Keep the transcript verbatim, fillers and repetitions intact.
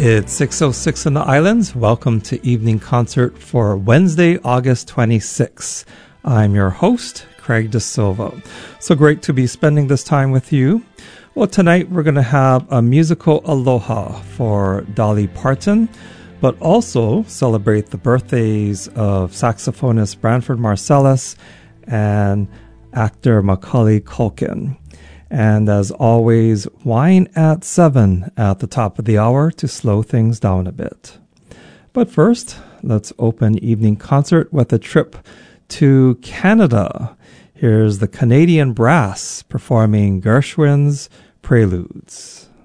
It's six oh six in the islands. Welcome to Evening Concert for Wednesday, August twenty-sixth. I'm your host, Craig De Silva. So great to be spending this time with you. Well, tonight we're going to have a musical aloha for Dolly Parton, but also celebrate the birthdays of saxophonist Branford Marsalis and actor Macaulay Culkin. And as always, wine at seven at the top of the hour to slow things down a bit. But first, let's open Evening Concert with a trip to Canada. Here's the Canadian Brass performing Gershwin's Preludes.